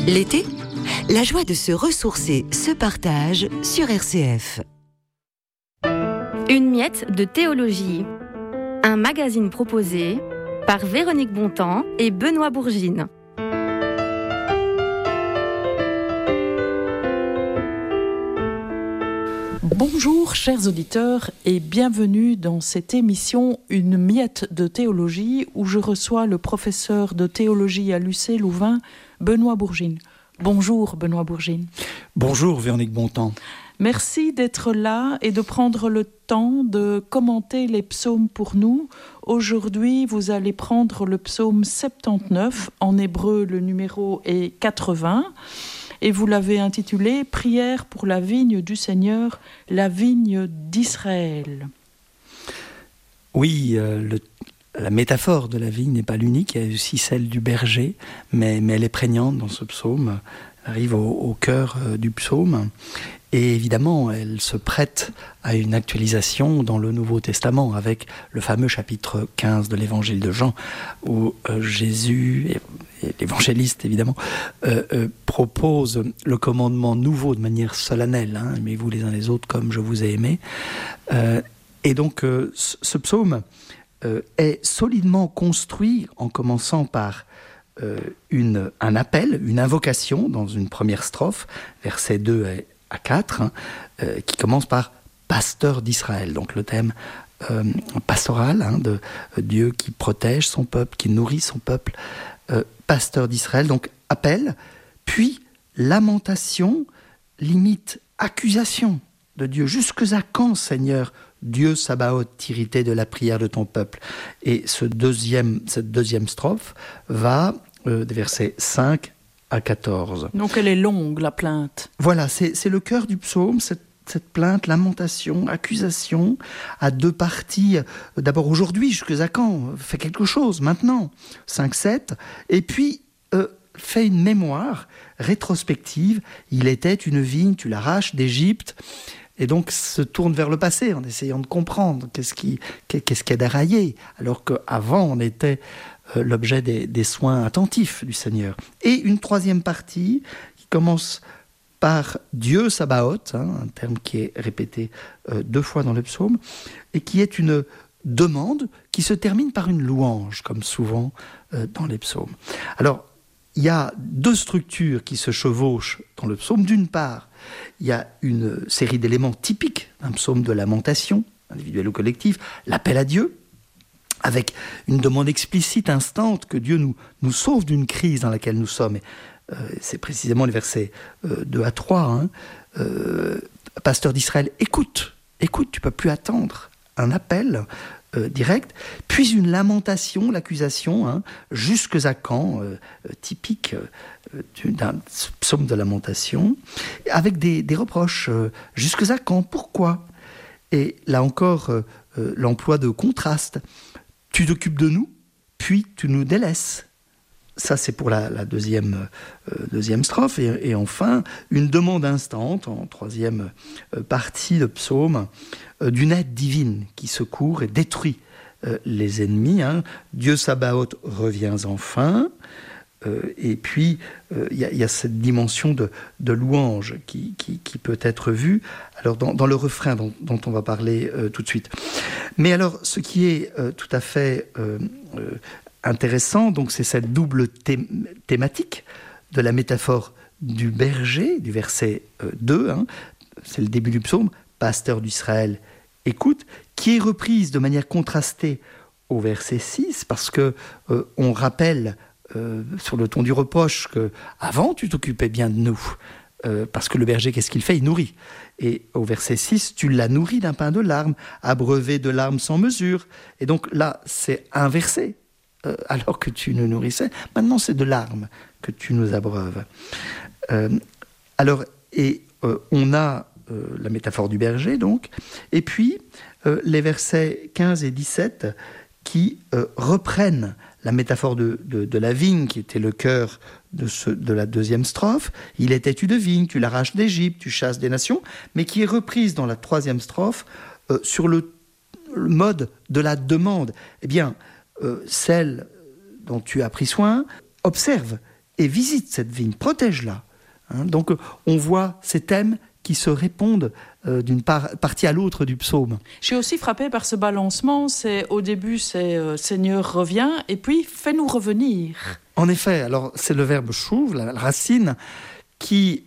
L'été, la joie de se ressourcer se partage sur RCF. Une miette de théologie. Un magazine proposé par Véronique Bontemps et Benoît Bourgine. Bonjour chers auditeurs et bienvenue dans cette émission Une miette de théologie où je reçois le professeur de théologie à l'UC Louvain, Benoît Bourgine. Bonjour Benoît Bourgine. Bonjour Véronique Bontemps. Merci d'être là et de prendre le temps de commenter les psaumes pour nous. Aujourd'hui, vous allez prendre le psaume 79, en hébreu le numéro est 80. Et vous l'avez intitulé « Prière pour la vigne du Seigneur, la vigne d'Israël ». Oui, la métaphore de la vigne n'est pas l'unique, il y a aussi celle du berger, mais elle est prégnante dans ce psaume, elle arrive au cœur du psaume. Et évidemment, elle se prête à une actualisation dans le Nouveau Testament avec le fameux chapitre 15 de l'Évangile de Jean, où Jésus, et l'évangéliste évidemment, propose le commandement nouveau de manière solennelle, hein, aimez-vous les uns les autres comme je vous ai aimé. Et donc ce psaume est solidement construit en commençant par un appel, une invocation dans une première strophe, versets 2 à 4, qui commence par « pasteur d'Israël ». Donc le thème pastoral, de Dieu qui protège son peuple, qui nourrit son peuple, pasteur d'Israël, donc appel, puis lamentation, limite accusation de Dieu. « Jusque à quand, Seigneur, Dieu Sabaoth, t'irriter de la prière de ton peuple ?» Et cette deuxième strophe va des versets 5 à 14. Donc elle est longue, la plainte. Voilà, c'est le cœur du psaume, cette plainte, lamentation, accusation, à deux parties. D'abord aujourd'hui, jusque à quand ? Fais quelque chose, maintenant. 5-7. Et puis, fais une mémoire rétrospective. Il était une vigne, tu l'arraches d'Égypte. Et donc se tourne vers le passé en essayant de comprendre qu'est-ce qui est déraillé, alors qu'avant on était l'objet des soins attentifs du Seigneur. Et une troisième partie qui commence par Dieu Sabaoth, un terme qui est répété 2 fois dans le psaume, et qui est une demande qui se termine par une louange, comme souvent dans les psaumes. Alors, il y a 2 structures qui se chevauchent dans le psaume. D'une part, il y a une série d'éléments typiques d'un psaume de lamentation, individuel ou collectif, l'appel à Dieu, avec une demande explicite, instante, que Dieu nous sauve d'une crise dans laquelle nous sommes. C'est précisément les versets 2 à 3. Pasteur d'Israël, écoute, tu ne peux plus attendre. Un appel direct, puis une lamentation, l'accusation, jusque à quand, typique d'un psaume de lamentation, avec des reproches, jusque à quand, pourquoi ? Et là encore, l'emploi de contraste. Tu t'occupes de nous, puis tu nous délaisses. Ça, c'est pour la deuxième strophe. Et enfin, une demande instante, en troisième partie de psaume, d'une aide divine qui secourt et détruit les ennemis. Dieu Sabaoth, reviens enfin. Et puis, il y a cette dimension de louange qui peut être vue alors dans le refrain dont on va parler tout de suite. Mais alors, ce qui est tout à fait intéressant, donc, c'est cette double thématique de la métaphore du berger, du verset 2, c'est le début du psaume, « Pasteur d'Israël, écoute », qui est reprise de manière contrastée au verset 6, parce que on rappelle sur le ton du reproche que avant tu t'occupais bien de nous, parce que le berger, qu'est-ce qu'il fait ? Il nourrit. Et au verset 6, tu l'as nourri d'un pain de larmes, abreuvé de larmes sans mesure. Et donc là, c'est inversé. Alors que tu nous nourrissais, maintenant c'est de larmes que tu nous abreuves. On a la métaphore du berger, donc, et puis les versets 15 et 17 qui reprennent la métaphore de la vigne, qui était le cœur de la deuxième strophe. Il était une vigne, tu l'arraches d'Égypte, tu chasses des nations, mais qui est reprise dans la troisième strophe sur le mode de la demande. Eh bien, celle dont tu as pris soin, observe et visite cette vigne, protège-la. Donc on voit ces thèmes qui se répondent d'une partie à l'autre du psaume. Je suis aussi frappée par ce balancement. Au début, c'est Seigneur, reviens, et puis fais-nous revenir. En effet, alors c'est le verbe chouv, la racine, qui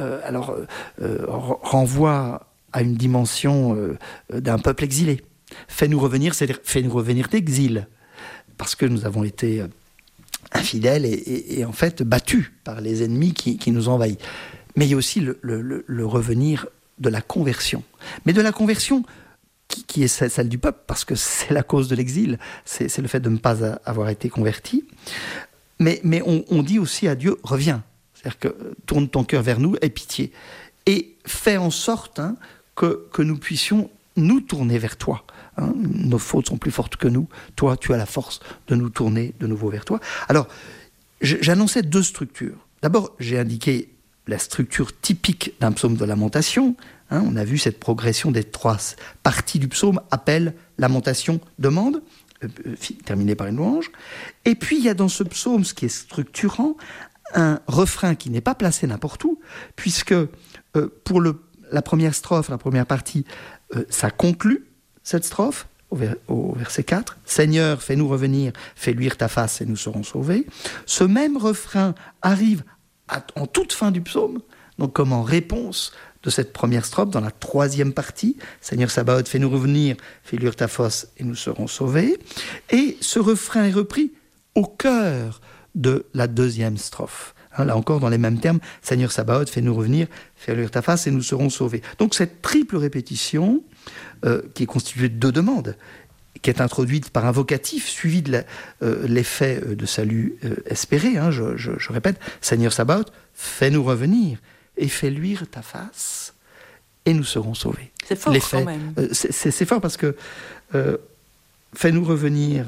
renvoie à une dimension d'un peuple exilé. Fais-nous revenir, c'est-à-dire fais-nous revenir d'exil, parce que nous avons été infidèles et en fait battus par les ennemis qui nous envahissent. Mais il y a aussi le revenir de la conversion. Mais de la conversion qui est celle du peuple, parce que c'est la cause de l'exil, c'est le fait de ne pas avoir été converti. Mais on dit aussi à Dieu, reviens. C'est-à-dire que tourne ton cœur vers nous, aie pitié. Et fais en sorte que nous puissions nous tourner vers toi. Nos fautes sont plus fortes que nous. Toi, tu as la force de nous tourner de nouveau vers toi. Alors, j'annonçais 2 structures. D'abord, j'ai indiqué la structure typique d'un psaume de lamentation. On a vu cette progression des 3 parties du psaume, appel, lamentation, demande, terminée par une louange. Et puis, il y a dans ce psaume, ce qui est structurant, un refrain qui n'est pas placé n'importe où, puisque pour la première strophe, la première partie, ça conclut cette strophe, au verset 4. « Seigneur, fais-nous revenir, fais luire ta face et nous serons sauvés ». Ce même refrain arrive en toute fin du psaume, donc comme en réponse de cette première strophe, dans la 3e partie. « Seigneur Sabaoth, fais-nous revenir, fais luire ta face et nous serons sauvés ». Et ce refrain est repris au cœur de la 2e strophe. Là encore, dans les mêmes termes, « Seigneur Sabaoth, fais-nous revenir, fais luire ta face et nous serons sauvés ». Donc cette triple répétition, qui est constituée de 2 demandes, qui est introduite par un vocatif suivi de l'effet de salut espéré. Je répète, « Seigneur Sabaoth, fais-nous revenir et fais luire ta face et nous serons sauvés ». C'est fort quand même. C'est fort parce que fais-nous revenir,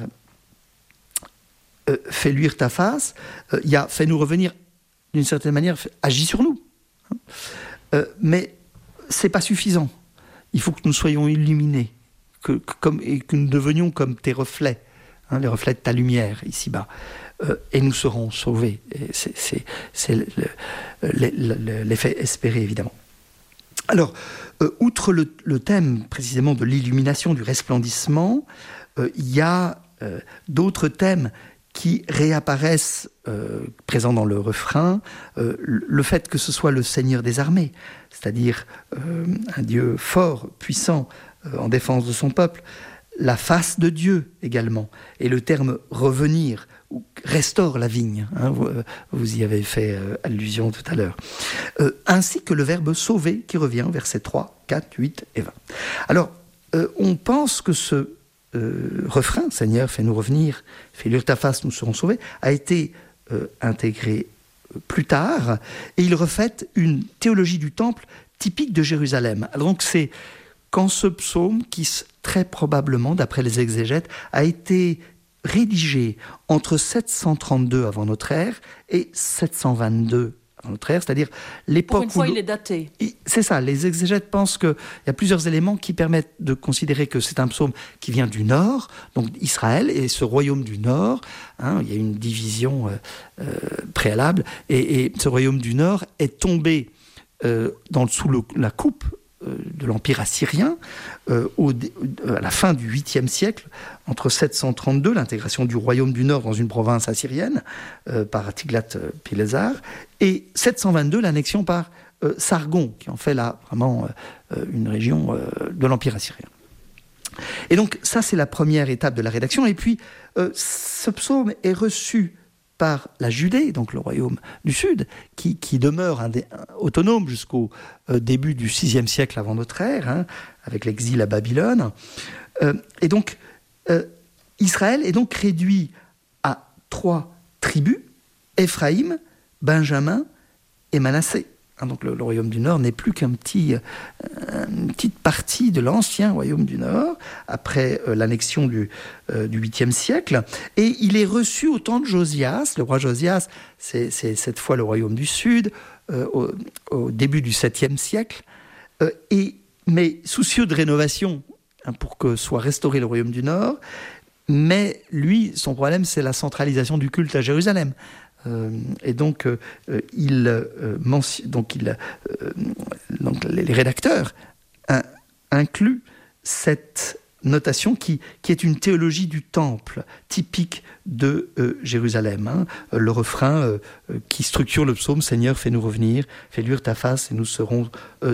fais luire ta face, il y a fais-nous revenir, d'une certaine manière, agis sur nous. Mais c'est pas suffisant. Il faut que nous soyons illuminés, et que nous devenions comme tes reflets, les reflets de ta lumière ici-bas, et nous serons sauvés. Et c'est l'effet espéré, évidemment. Alors, outre le thème précisément de l'illumination, du resplendissement, il y a d'autres thèmes qui réapparaissent présents dans le refrain, le fait que ce soit le Seigneur des armées, c'est-à-dire un Dieu fort, puissant, en défense de son peuple, la face de Dieu également, et le terme « revenir » ou « restaure la vigne », vous y avez fait allusion tout à l'heure, ainsi que le verbe « sauver » qui revient au versets 3, 4, 8 et 20. Alors, on pense que ce refrain, « Seigneur, fais-nous revenir, fais luire ta face, nous serons sauvés », a été intégré plus tard, et il reflète une théologie du temple typique de Jérusalem. Alors donc c'est quand ce psaume, qui très probablement, d'après les exégètes, a été rédigé entre 732 avant notre ère et 722 avant notre ère, c'est-à-dire l'époque Pour une fois, il est daté. C'est ça, les exégètes pensent qu'il y a plusieurs éléments qui permettent de considérer que c'est un psaume qui vient du nord, donc Israël, et ce royaume du nord, il y a une division préalable, et ce royaume du nord est tombé sous la coupe de l'Empire assyrien à la fin du 8e siècle, entre 732, l'intégration du royaume du Nord dans une province assyrienne par Tiglath-Pilesar, et 722, l'annexion par Sargon, qui en fait là vraiment une région de l'Empire assyrien. Et donc ça, c'est la première étape de la rédaction. Et puis ce psaume est reçu par la Judée, donc le royaume du Sud, qui demeure autonome jusqu'au début du 6e siècle avant notre ère, avec l'exil à Babylone. Et donc, Israël est donc réduit à 3 tribus, Éphraïm, Benjamin et Manassé. Donc le royaume du Nord n'est plus qu'une petite partie de l'ancien royaume du Nord, après l'annexion du 8e siècle. Et il est reçu au temps de Josias. Le roi Josias, c'est cette fois le royaume du Sud, au début du 7e siècle. Mais soucieux de rénovation, pour que soit restauré le royaume du Nord. Mais lui, son problème, c'est la centralisation du culte à Jérusalem. Et donc, les rédacteurs incluent cette notation qui est une théologie du temple, typique de Jérusalem. Le refrain qui structure le psaume « Seigneur, fais-nous revenir, fais luire ta face et nous serons sauvés »,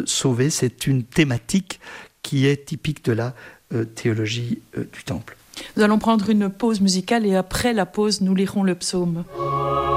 c'est une thématique qui est typique de la théologie du temple. Nous allons prendre une pause musicale et après la pause, nous lirons le psaume.